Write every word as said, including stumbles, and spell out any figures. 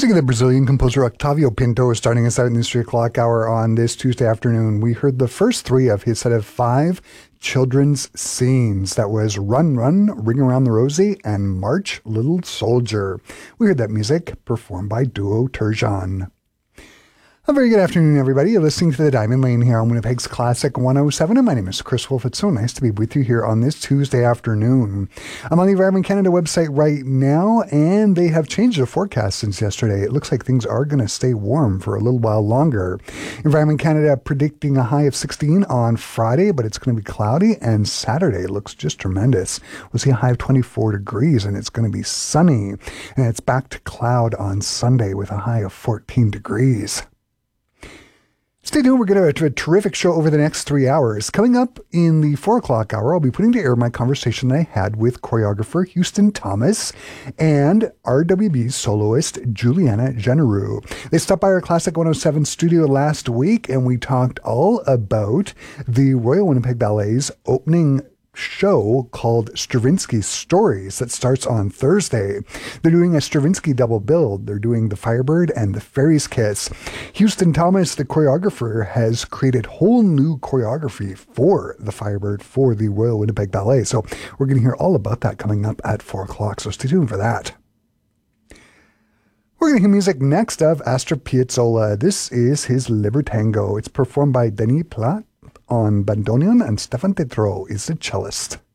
Music of the Brazilian composer Octavio Pinto is starting us out in this three o'clock hour on this Tuesday afternoon. We heard the first three of his set of five children's scenes. That was Run, Run, Ring Around the Rosie, and March, Little Soldier. We heard that music performed by Duo Turjan. A very good afternoon, everybody. You're listening to The Diamond Lane here on Winnipeg's Classic one oh seven, and my name is Chris Wolf. It's so nice to be with you here on this Tuesday afternoon. I'm on the Environment Canada website right now, and they have changed the forecast since yesterday. It looks like things are going to stay warm for a little while longer. Environment Canada predicting a high of sixteen on Friday, but it's going to be cloudy, and Saturday looks just tremendous. We'll see a high of twenty-four degrees, and it's going to be sunny, and it's back to cloud on Sunday with a high of fourteen degrees. Stay tuned. We're going to have a terrific show over the next three hours. Coming up in the four o'clock hour, I'll be putting to air my conversation that I had with choreographer Houston Thomas and R W B soloist Juliana Generou. They stopped by our Classic one oh seven studio last week, and we talked all about the Royal Winnipeg Ballet's opening show called Stravinsky Stories that starts on Thursday. They're doing a Stravinsky double bill. They're doing The Firebird and The Fairy's Kiss. Houston Thomas, the choreographer, has created whole new choreography for The Firebird for the Royal Winnipeg Ballet. So we're going to hear all about that coming up at four o'clock. So stay tuned for that. We're going to hear music next of Astor Piazzolla. This is his Libertango. It's performed by Denis Plat on bandoneon, and Stefan Tetreault is the cellist.